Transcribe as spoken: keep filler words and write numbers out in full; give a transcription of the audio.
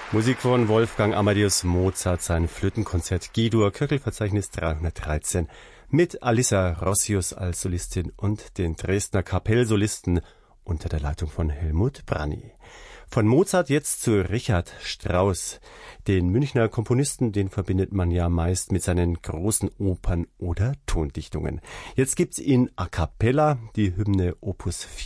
Musik von Wolfgang Amadeus Mozart, sein Flötenkonzert G-Dur, Köchelverzeichnis dreihundertdreizehn, mit Alissa Rossius als Solistin und den Dresdner Kapellsolisten unter der Leitung von Helmut Branny. Von Mozart jetzt zu Richard Strauss. Den Münchner Komponisten, den verbindet man ja meist mit seinen großen Opern oder Tondichtungen. Jetzt gibt's in A Cappella die Hymne Opus